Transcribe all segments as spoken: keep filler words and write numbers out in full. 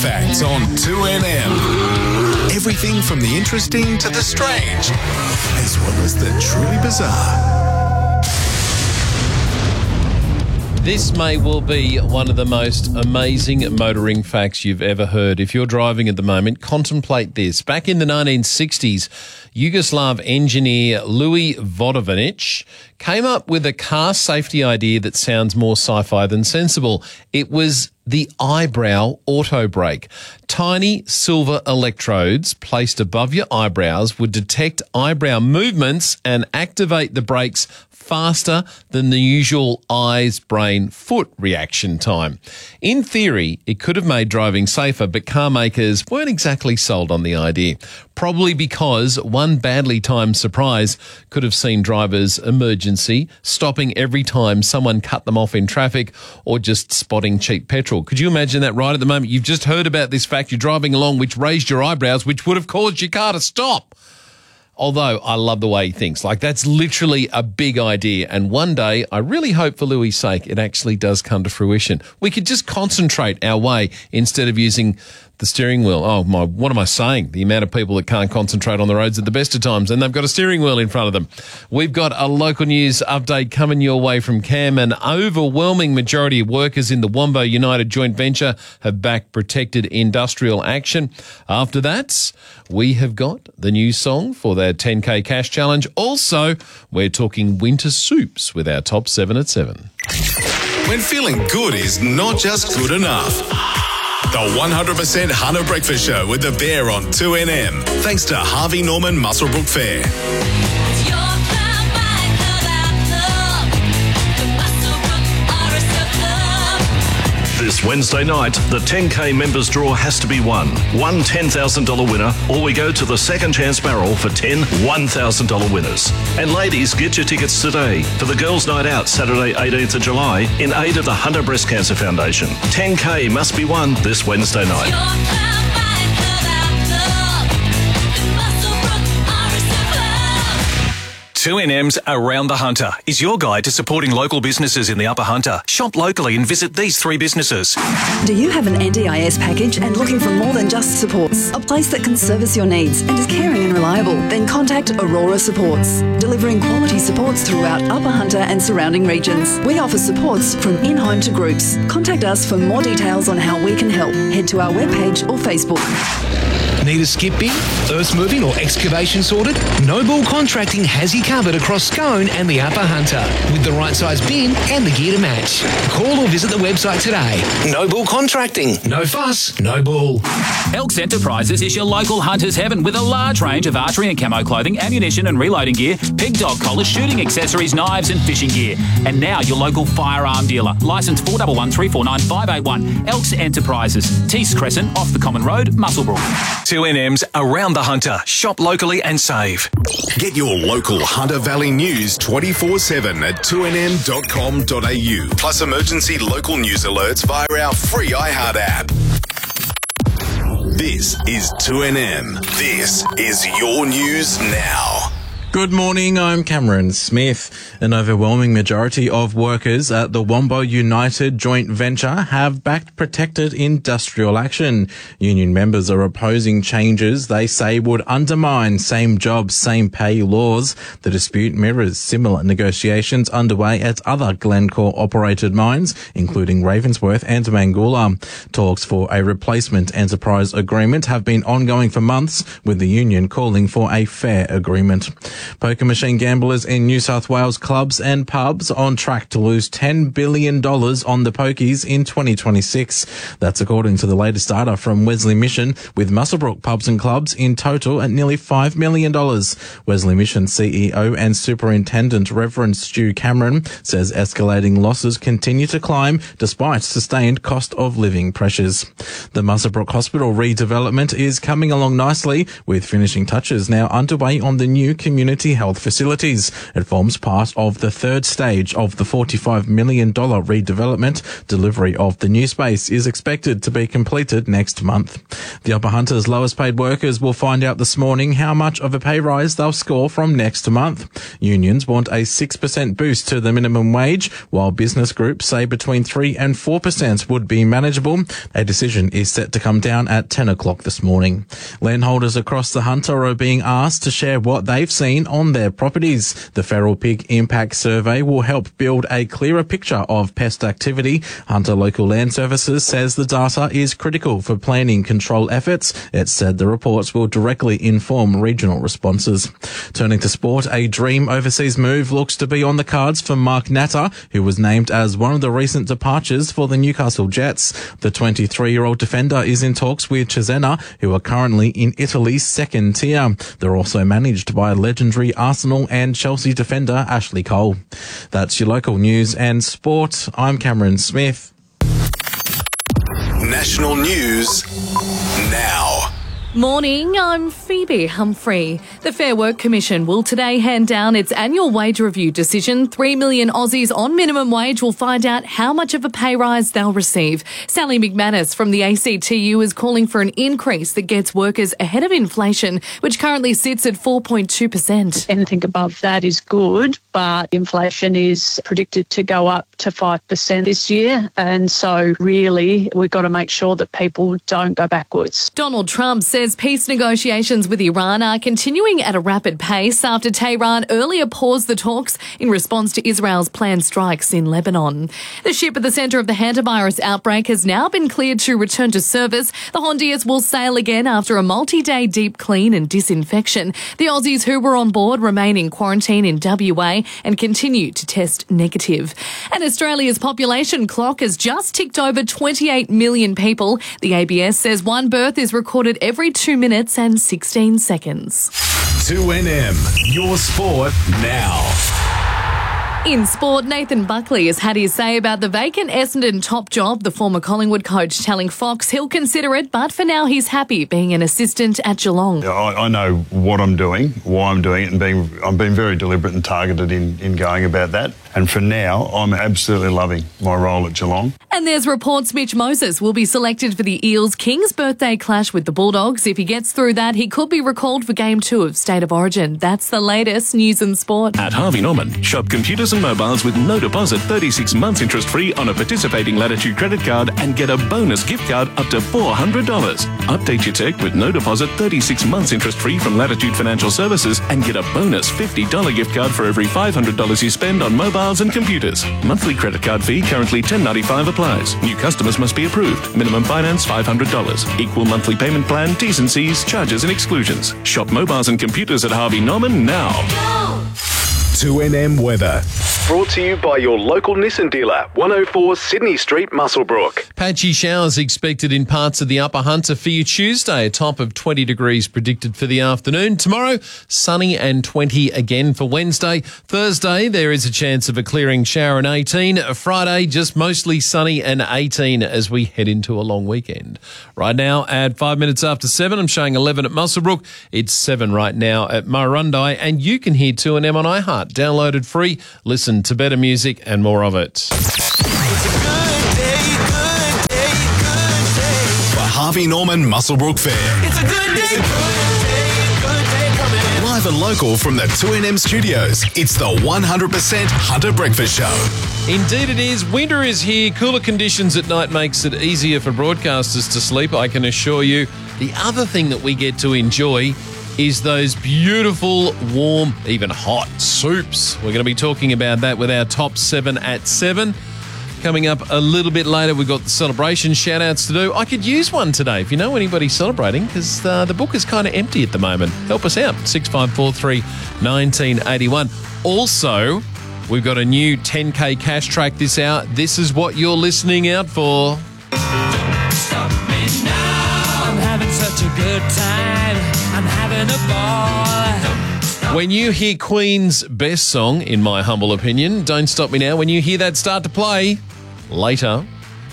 facts on two N M. Everything from the interesting to the strange, as well as the truly bizarre. This may well be one of the most amazing motoring facts you've ever heard. If you're driving at the moment, contemplate this. Back in the nineteen sixties, Yugoslav engineer Louis Vodovanic came up with a car safety idea that sounds more sci-fi than sensible. It was the eyebrow auto brake. Tiny silver electrodes placed above your eyebrows would detect eyebrow movements and activate the brakes faster than the usual eyes, brain, foot reaction time. In theory, it could have made driving safer, but car makers weren't exactly sold on the idea. Probably because one badly timed surprise could have seen drivers emergency, stopping every time someone cut them off in traffic, or just spotting cheap petrol. Could you imagine that right at the moment? You've just heard about this fact, you're driving along, which raised your eyebrows, which would have caused your car to stop. Although I love the way he thinks. Like, that's literally a big idea. And one day, I really hope for Louis' sake, it actually does come to fruition. We could just concentrate our way instead of using the steering wheel. Oh, my, what am I saying? The amount of people that can't concentrate on the roads at the best of times, and they've got a steering wheel in front of them. We've got a local news update coming your way from Cam. An overwhelming majority of workers in the Wombo United joint venture have backed protected industrial action. After that, we have got the new song for their ten K cash challenge. Also, we're talking winter soups with our top seven at seven. When feeling good is not just good enough. The one hundred percent Hunter Breakfast Show with the Bear on two N M. Thanks to Harvey Norman Muswellbrook Fair. This Wednesday night, the ten K members draw has to be won. One ten thousand dollars winner, or we go to the second chance barrel for ten one thousand dollars winners. And ladies, get your tickets today for the Girls' Night Out Saturday eighteenth of July in aid of the Hunter Breast Cancer Foundation. ten K must be won this Wednesday night. two N M's Around the Hunter is your guide to supporting local businesses in the Upper Hunter. Shop locally and visit these three businesses. Do you have an N D I S package and looking for more than just supports? A place that can service your needs and is caring and reliable? Then contact Aurora Supports, delivering quality supports throughout Upper Hunter and surrounding regions. We offer supports from in-home to groups. Contact us for more details on how we can help. Head to our webpage or Facebook. Need a skip bin, earth moving or excavation sorted? Noble Contracting has you covered across Scone and the Upper Hunter with the right size bin and the gear to match. Call or visit the website today. Noble Contracting. No fuss, no bull. Elks Enterprises is your local hunter's heaven with a large range of archery and camo clothing, ammunition and reloading gear, pig dog collars, shooting accessories, knives and fishing gear. And now your local firearm dealer. Licence four one one three four nine five eight one. Elks Enterprises. Tees Crescent off the Common Road, Muswellbrook. two N M's Around the Hunter. Shop locally and save. Get your local Hunter Valley news twenty-four seven at two N M dot com dot A U. Plus emergency local news alerts via our free iHeart app. This is two N M. This is your news now. Good morning, I'm Cameron Smith. An overwhelming majority of workers at the Wombo United joint venture have backed protected industrial action. Union members are opposing changes they say would undermine same job, same pay laws. The dispute mirrors similar negotiations underway at other Glencore-operated mines, including Ravensworth and Mangoola. Talks for a replacement enterprise agreement have been ongoing for months, with the union calling for a fair agreement. Poker machine gamblers in New South Wales clubs and pubs on track to lose ten billion dollars on the pokies in twenty twenty-six. That's according to the latest data from Wesley Mission, with Muswellbrook pubs and clubs in total at nearly five million dollars. Wesley Mission C E O and Superintendent Reverend Stu Cameron says escalating losses continue to climb despite sustained cost of living pressures. The Muswellbrook Hospital redevelopment is coming along nicely, with finishing touches now underway on the new community community health facilities. It forms part of the third stage of the forty-five million dollars redevelopment. Delivery of the new space is expected to be completed next month. The Upper Hunter's lowest paid workers will find out this morning how much of a pay rise they'll score from next month. Unions want a six percent boost to the minimum wage, while business groups say between three and four percent would be manageable. A decision is set to come down at ten o'clock this morning. Landholders across the Hunter are being asked to share what they've seen on their properties. The Feral Pig Impact Survey will help build a clearer picture of pest activity. Hunter Local Land Services says the data is critical for planning control efforts. It said the reports will directly inform regional responses. Turning to sport, a dream overseas move looks to be on the cards for Mark Natter, who was named as one of the recent departures for the Newcastle Jets. The twenty-three-year-old defender is in talks with Cesena, who are currently in Italy's second tier. They're also managed by legendary Arsenal and Chelsea defender Ashley Cole. That's your local news and sport. I'm Cameron Smith. National news now. Morning, I'm Phoebe Humphrey. The Fair Work Commission will today hand down its annual wage review decision. Three million Aussies on minimum wage will find out how much of a pay rise they'll receive. Sally McManus from the A C T U is calling for an increase that gets workers ahead of inflation, which currently sits at four point two percent. Anything above that is good, but inflation is predicted to go up to five percent this year. And so really, we've got to make sure that people don't go backwards. Donald Trump says peace negotiations with Iran are continuing at a rapid pace after Tehran earlier paused the talks in response to Israel's planned strikes in Lebanon. The ship at the centre of the hantavirus outbreak has now been cleared to return to service. The Hondias will sail again after a multi-day deep clean and disinfection. The Aussies who were on board remain in quarantine in W A and continue to test negative. And Australia's population clock has just ticked over twenty-eight million people. The A B S says one birth is recorded every two minutes and sixteen seconds. two N M, your sport now. In sport, Nathan Buckley has had his say about the vacant Essendon top job, the former Collingwood coach telling Fox he'll consider it, but for now he's happy being an assistant at Geelong. I, I know what I'm doing, why I'm doing it, and being, I'm being very deliberate and targeted in, in going about that. And for now, I'm absolutely loving my role at Geelong. And there's reports Mitch Moses will be selected for the Eels' King's birthday clash with the Bulldogs. If he gets through that, he could be recalled for Game two of State of Origin. That's the latest news and sport. At Harvey Norman, shop computers and mobiles with no deposit, thirty-six months interest free on a participating Latitude credit card and get a bonus gift card up to four hundred dollars. Update your tech with no deposit, thirty-six months interest free from Latitude Financial Services and get a bonus fifty dollars gift card for every five hundred dollars you spend on mobiles and computers. Monthly credit card fee currently ten ninety-five applies. New customers must be approved. Minimum finance five hundred dollars. Equal monthly payment plan, T's and C's, charges and exclusions. Shop mobiles and computers at Harvey Norman now. two N M weather. Brought to you by your local Nissan dealer, one oh four Sydney Street, Muswellbrook. Patchy showers expected in parts of the Upper Hunter for you Tuesday. A top of twenty degrees predicted for the afternoon. Tomorrow, sunny and twenty again for Wednesday. Thursday, there is a chance of a clearing shower and eighteen. Friday, just mostly sunny and eighteen as we head into a long weekend. Right now, at five minutes after seven, I'm showing eleven at Muswellbrook. It's seven right now at Murrurundi, and you can hear two N M on iHeart. Downloaded free. Listen to better music and more of it. It's a good day, good day, good day. For Harvey Norman Muswellbrook Fair. It's a good day, good day, good day coming. Live and local from the two N M studios, it's the one hundred percent Hunter Breakfast Show. Indeed it is. Winter is here. Cooler conditions at night makes it easier for broadcasters to sleep, I can assure you. The other thing that we get to enjoy is those beautiful, warm, even hot soups. We're going to be talking about that with our top seven at seven. Coming up a little bit later, we've got the celebration shout-outs to do. I could use one today if you know anybody celebrating, because uh, the book is kind of empty at the moment. Help us out, six five four three, one nine eight one. Also, we've got a new ten K cash track this hour. This is what you're listening out for. Stop me now. I'm having such a good time. I'm having a ball. When you hear Queen's best song, in my humble opinion, Don't Stop Me Now, when you hear that start to play later,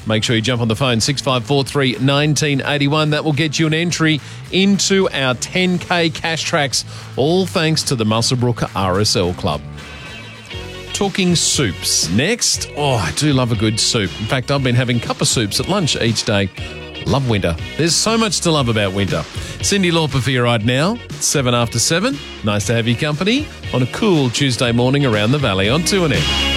Make sure you jump on the phone, six five four three, one nine eight one. That will get you an entry into our ten K cash tracks, all thanks to the Muswellbrook R S L Club. Talking soups. Next, oh, I do love a good soup. In fact, I've been having cup of soups at lunch each day. Love winter. There's so much to love about winter. Cindy Lauper for you right now, seven after seven. Nice to have your company on a cool Tuesday morning around the valley on two N M.